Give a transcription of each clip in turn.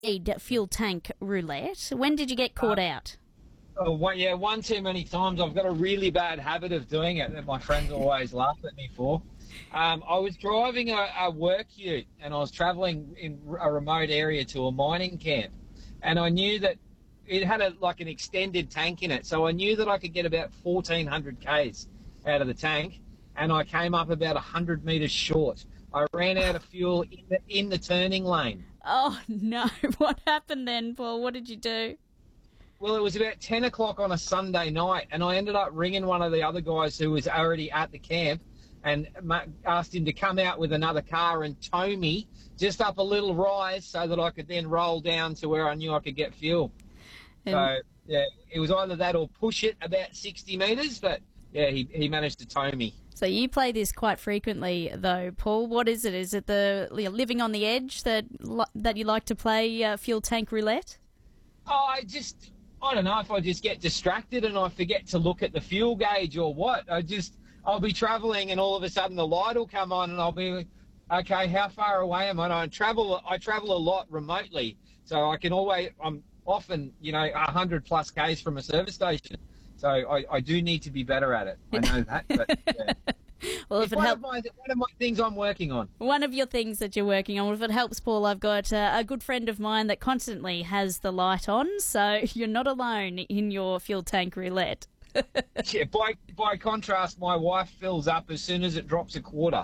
fuel tank roulette. When did you get caught out? One too many times. I've got a really bad habit of doing it that my friends always laugh at me for. I was driving a work ute and I was travelling in a remote area to a mining camp, and I knew that it had an extended tank in it, so I knew that I could get about 1,400 k's out of the tank, and I came up about 100 metres short. I ran out of fuel in the turning lane. Oh, no. What happened then, Paul? What did you do? Well, it was about 10 o'clock on a Sunday night, and I ended up ringing one of the other guys who was already at the camp and asked him to come out with another car and tow me just up a little rise so that I could then roll down to where I knew I could get fuel. So, yeah, it was either that or push it about 60 metres, but, yeah, he managed to tow me. So you play this quite frequently, though, Paul. What is it? Is it the living on the edge that you like to play fuel tank roulette? Oh, I don't know if I just get distracted and I forget to look at the fuel gauge or what. I'll be travelling and all of a sudden the light will come on and I'll be, okay, how far away am I? I travel a lot remotely, so I'm often, 100 plus k's from a service station. So I do need to be better at it. I know that, but yeah. Well, if it helps, one of my things I'm working on. One of your things that you're working on. If it helps, Paul, I've got a good friend of mine that constantly has the light on, so you're not alone in your fuel tank roulette. Yeah, by contrast, my wife fills up as soon as it drops a quarter.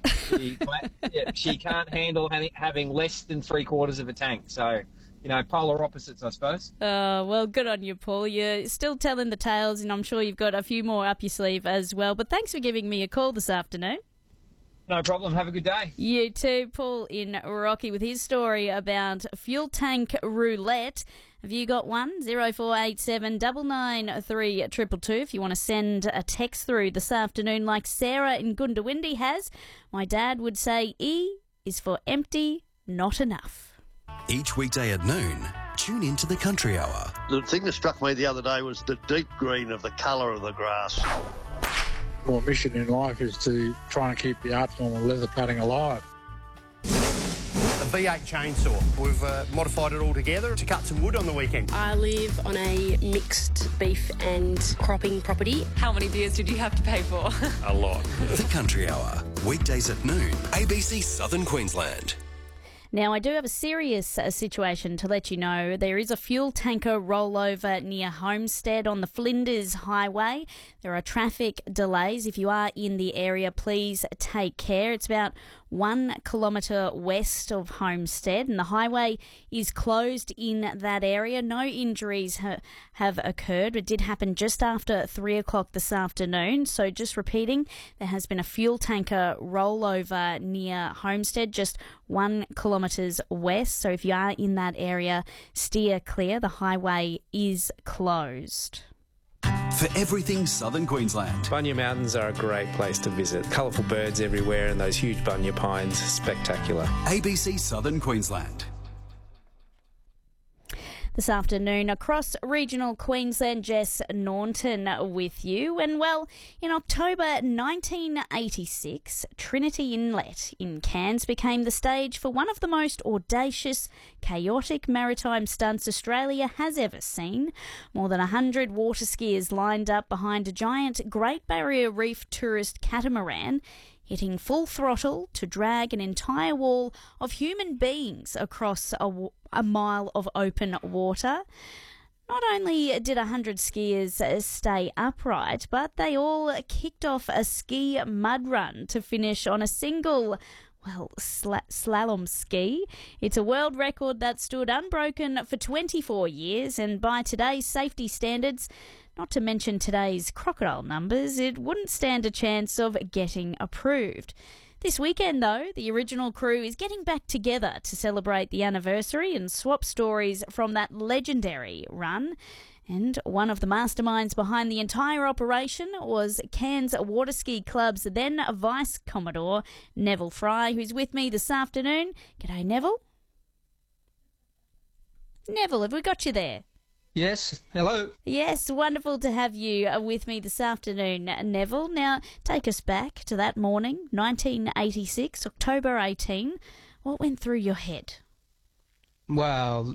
She can't handle having less than 3/4 of a tank, so... polar opposites, I suppose. Well, good on you, Paul. You're still telling the tales, and I'm sure you've got a few more up your sleeve as well. But thanks for giving me a call this afternoon. No problem. Have a good day. You too, Paul in Rocky, with his story about fuel tank roulette. Have you got one? 0487 993 222 if you want to send a text through this afternoon like Sarah in Goondiwindi has. My dad would say E is for empty, not enough. Each weekday at noon, tune into the Country Hour. The thing that struck me the other day was the deep green of the colour of the grass. My mission in life is to try and keep the art form of leather cutting alive. A V8 chainsaw. We've modified it all together to cut some wood on the weekend. I live on a mixed beef and cropping property. How many beers did you have to pay for? A lot. The Country Hour, weekdays at noon, ABC Southern Queensland. Now, I do have a serious situation to let you know. There is a fuel tanker rollover near Homestead on the Flinders Highway. There are traffic delays. If you are in the area, please take care. It's about 1 kilometre west of Homestead, and the highway is closed in that area. No injuries have occurred. It did happen just after 3 o'clock this afternoon. So just repeating, there has been a fuel tanker rollover near Homestead, just 1 kilometres west. So if you are in that area, steer clear. The highway is closed. For everything Southern Queensland. Bunya Mountains are a great place to visit. Colourful birds everywhere and those huge bunya pines, spectacular. ABC Southern Queensland. This afternoon, across regional Queensland, Jess Naunton with you. And well, in October 1986, Trinity Inlet in Cairns became the stage for one of the most audacious, chaotic maritime stunts Australia has ever seen. More than 100 water skiers lined up behind a giant Great Barrier Reef tourist catamaran, hitting full throttle to drag an entire wall of human beings across a mile of open water. Not only did 100 skiers stay upright, but they all kicked off a ski mud run to finish on a single slalom ski. It's a world record that stood unbroken for 24 years, and by today's safety standards, not to mention today's crocodile numbers, it wouldn't stand a chance of getting approved. This weekend, though, the original crew is getting back together to celebrate the anniversary and swap stories from that legendary run. And one of the masterminds behind the entire operation was Cairns Water Ski Club's then Vice Commodore, Neville Fry, who's with me this afternoon. G'day, Neville. Neville, have we got you there? Yes, hello. Yes, wonderful to have you with me this afternoon, Neville. Now, take us back to that morning, 1986, October 18. What went through your head? Well,